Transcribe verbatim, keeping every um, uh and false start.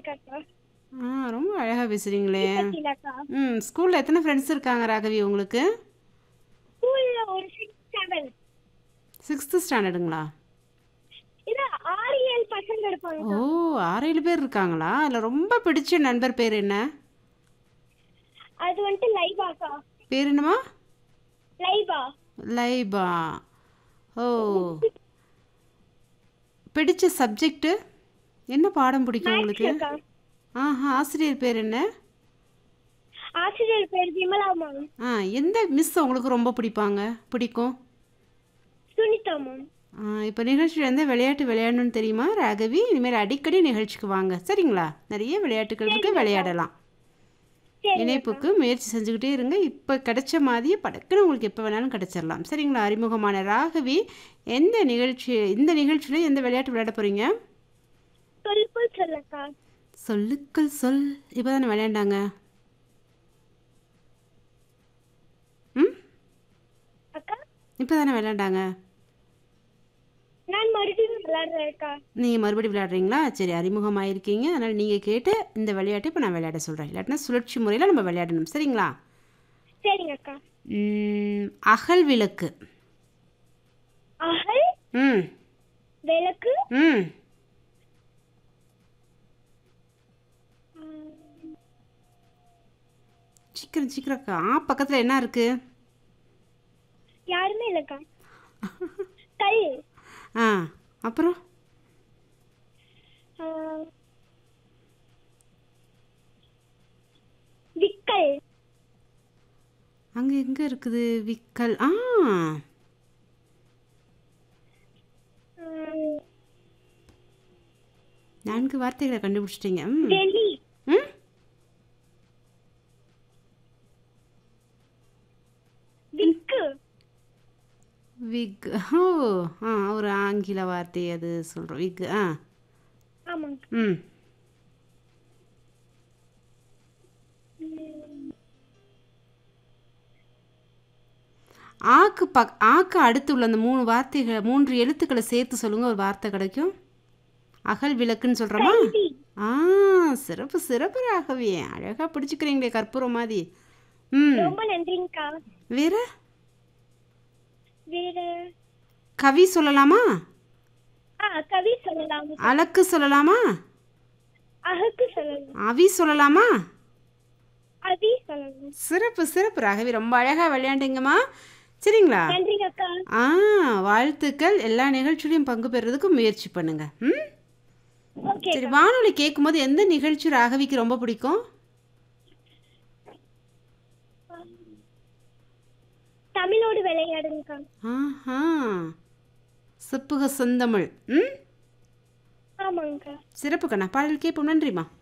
இருக்கேன்க்கா. ஆ ரொம்ப அழகா பேசுறீங்களே. திருப்பதிலக்கா. ம் ஸ்கூல்ல எத்தனை ஃப்ரெண்ட்ஸ் இருக்காங்க ராகவி உங்களுக்கு? ஸ்கூல்ல ஒரு சிக்ஸ் செவன் சிக்ஸ்த்து ஸ்டாண்டர்டுங்களா? இல்ல ஆறு ஏழு பசங்க ஓ இருப்பாங்கக்கா. ஆறு ஏழு பேர் இருக்காங்களா? அதில் ரொம்ப பிடிச்ச நண்பர் பேர் என்ன? அது வந்துட்டு லைவாக்கா. பேர் என்னம்மா? லைவா. லைபா. ஓ பிடிச்ச சப்ஜெக்ட்டு என்ன பாடம் பிடிக்கும் உங்களுக்கு? மேக்ஸ்லக்கா. ஆஹா ஆசிரியர் பேர் என்ன? ஆசிரியர் பேர் விமலா மேம். ஆ எந்த மிஸ் உங்களுக்கு ரொம்ப பிடிப்பாங்க பிடிக்கும்? சுனிதா மேம். இப்போ நிகழ்ச்சியில் இருந்து விளையாட்டு விளையாடணும்னு தெரியுமா ராகவி? இனிமேல் அடிக்கடி நிகழ்ச்சிக்கு வாங்க சரிங்களா? நிறைய விளையாட்டுகள் இருக்கு, சரிங்கக்கா. விளையாடலாம். சரிங்கக்கா. இணைப்புக்கு முயற்சி செஞ்சுக்கிட்டே இருங்க. இப்போ கிடைச்ச மாதிரியே படக்குன்னு உங்களுக்கு எப்போ வேணாலும் கிடைச்சிடலாம் சரிங்களா? அறிமுகமான ராகவி எந்த நிகழ்ச்சி இந்த நிகழ்ச்சியில் எந்த விளையாட்டு விளையாட போகிறீங்க? சொல்லுக்குள் சொல்லக்கா. சொல்லுக்கள் சொல் இப்போ தானே விளையாண்டாங்க. ம் அக்கா இப்போ தானே விளையாண்டாங்க. நான் மறுபடியும் விளையாடுறேன்க்கா. நீங்கள் மறுபடியும் விளையாடுறீங்களா? சரி அறிமுகமாயிருக்கீங்க, அதனால் நீங்கள் கேட்டு இந்த விளையாட்டை இப்போ நான் விளையாட சொல்கிறேன். இல்லாட்டினா சுழற்சி முறையில் நம்ம விளையாடணும் சரிங்களா? சரிங்கக்கா. ம், அகல் விளக்கு. அகல் ம் விளக்கு. ம் சீக்கிரம் சீக்கிரம்க்கா. ஆ பக்கத்தில் என்ன இருக்குது? யாருமே இல்லக்கா. கல். ஆ அப்புறம் ஆ, விக்கல். அங்கே எங்கே இருக்குது விக்கல்? ஆ ம், நான்கு வார்த்தைகளை கண்டுபிடிச்சிட்டீங்க. ம் வெளி. ம் விக்கு. விக். ஓ ஆ ஒரு ஆங்கில வார்த்தை அது சொல்கிறோம் விக். ஆ ஆமாங்க. ம் ம், ஆக்கு பக் ஆக்கு அடுத்து உள்ள அந்த மூணு வார்த்தைகளை மூன்று எழுத்துக்களை சேர்த்து சொல்லுங்க, ஒரு வார்த்தை கிடைக்கும். அகல் விளக்குன்னு சொல்கிறோமா? கைதி. ஆ சிறப்பு சிறப்பு ராகவி, அழகாக பிடிச்சிக்கிறீங்களே கற்பூரம் மாதிரி. ம் ரொம்ப நன்றிங்கக்கா. வேற வேற கவி சொல்லலாமா? ஆ கவி சொல்லலாம். அலக்கு சொல்லலாமா? அகக்கு சொல்லலாம். அவி சொல்லலாமா? அதி சொல்லலாம். சிறப்பு சிறப்பு ராகவி, ரொம்ப அழகாக விளையாண்டுங்கம்மா சரிங்களா? நன்றிங்கக்கா. ஆ வாழ்த்துக்கள். எல்லா நிகழ்ச்சியிலையும் பங்கு பெறுறதுக்கு முயற்சி பண்ணுங்க. ம் ஓகே. சரி, வானொலி கேட்கும்போது எந்த நிகழ்ச்சி ராகவிக்கு ரொம்ப பிடிக்கும்? தமிழோடு விளையாடுங்கக்கா. ஆஹா செப்புக செந்தமிழ். ம் ஆமாங்கக்கா. சிறப்பு கண்ணா, பாடல் கேட்போம். நன்றிம்மா.